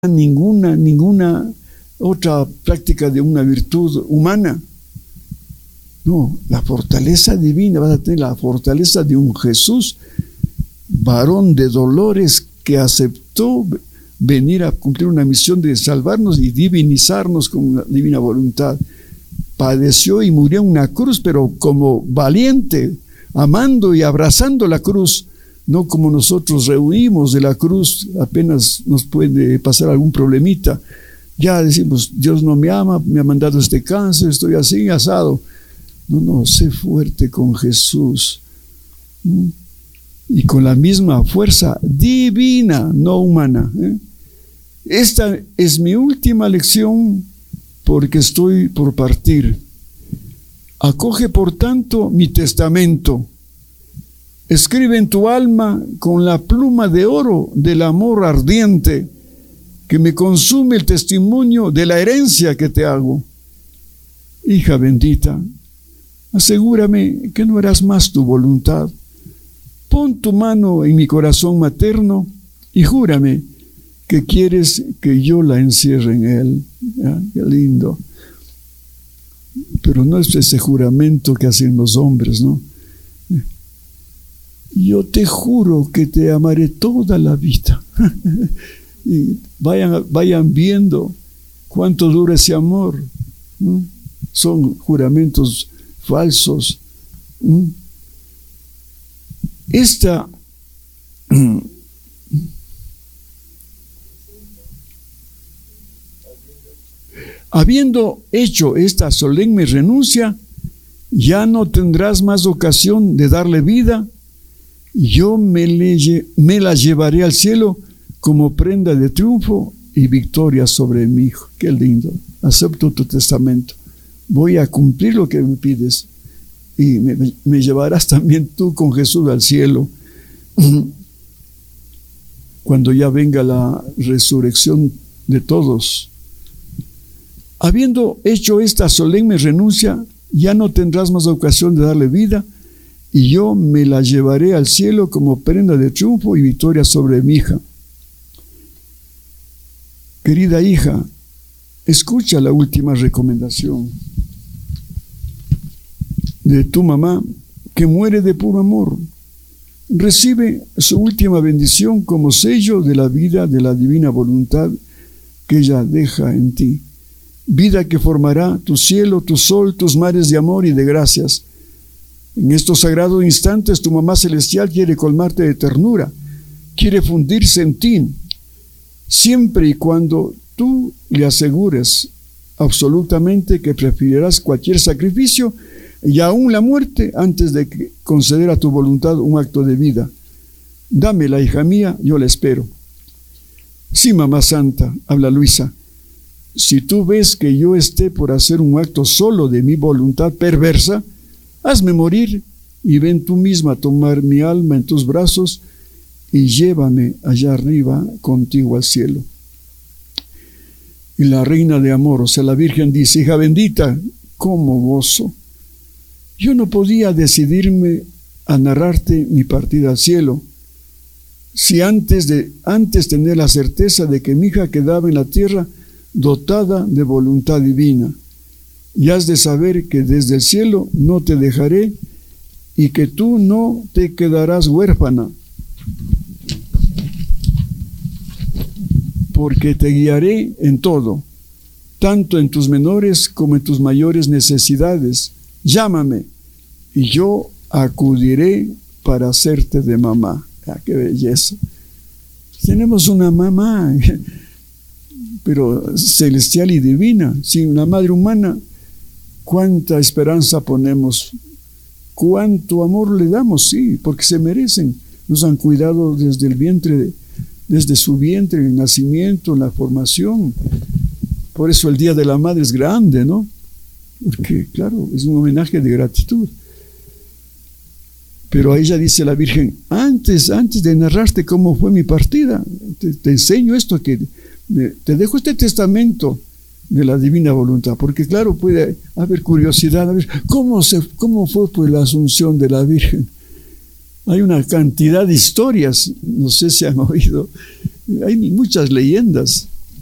ninguna otra práctica de una virtud humana. No, la fortaleza divina, vas a tener la fortaleza de un Jesús, varón de dolores, que aceptó venir a cumplir una misión de salvarnos y divinizarnos con la divina voluntad. Padeció y murió en una cruz, pero como valiente, amando y abrazando la cruz, no como nosotros rehuimos de la cruz, apenas nos puede pasar algún problemita. Ya decimos, Dios no me ama, me ha mandado este cáncer, estoy así, asado. No, sé fuerte con Jesús. Y con la misma fuerza divina, no humana. Esta es mi última lección porque estoy por partir. Acoge, por tanto, mi testamento. Escribe en tu alma con la pluma de oro del amor ardiente que me consume el testimonio de la herencia que te hago. Hija bendita, asegúrame que no harás más tu voluntad. Pon tu mano en mi corazón materno y júrame que quieres que yo la encierre en él. ¿Ya? Qué lindo. Pero no es ese juramento que hacen los hombres, ¿no? Yo te juro que te amaré toda la vida. Y vayan viendo cuánto dura ese amor. Son juramentos falsos. Habiendo hecho esta solemne renuncia, ya no tendrás más ocasión de darle vida. Yo me la llevaré al cielo como prenda de triunfo y victoria sobre mi hijo. Qué lindo. Acepto tu testamento. Voy a cumplir lo que me pides. Y me llevarás también tú con Jesús al cielo. Cuando ya venga la resurrección de todos. Habiendo hecho esta solemne renuncia, ya no tendrás más ocasión de darle vida, y yo me la llevaré al cielo como prenda de triunfo y victoria sobre mi hija. Querida hija, escucha la última recomendación de tu mamá, que muere de puro amor. Recibe su última bendición como sello de la vida de la divina voluntad que ella deja en ti. Vida que formará tu cielo, tu sol, tus mares de amor y de gracias. En estos sagrados instantes tu mamá celestial quiere colmarte de ternura, quiere fundirse en ti, siempre y cuando tú le asegures absolutamente que preferirás cualquier sacrificio y aún la muerte antes de conceder a tu voluntad un acto de vida. Dámela, hija mía, yo la espero. Sí, mamá santa, habla Luisa. Si tú ves que yo esté por hacer un acto solo de mi voluntad perversa, hazme morir y ven tú misma a tomar mi alma en tus brazos y llévame allá arriba contigo al cielo. Y la reina de amor, o sea, la Virgen dice, hija bendita, ¿cómo gozo? Yo no podía decidirme a narrarte mi partida al cielo, si antes tener la certeza de que mi hija quedaba en la tierra dotada de voluntad divina. Y has de saber que desde el cielo no te dejaré y que tú no te quedarás huérfana, porque te guiaré en todo, tanto en tus menores como en tus mayores necesidades. Llámame y yo acudiré para hacerte de mamá. Ah, qué belleza. Tenemos una mamá, pero celestial y divina. Sí, una madre humana. Cuánta esperanza ponemos, cuánto amor le damos, sí, porque se merecen. Nos han cuidado desde el vientre, desde su vientre, el nacimiento, la formación. Por eso el Día de la Madre es grande, ¿no? Porque, claro, es un homenaje de gratitud. Pero a ella dice la Virgen, antes de narrarte cómo fue mi partida, te enseño esto, que te dejo este testamento de la divina voluntad, porque claro, puede haber curiosidad, a ver, ¿cómo fue pues la asunción de la Virgen? Hay una cantidad de historias, no sé si han oído, hay muchas leyendas.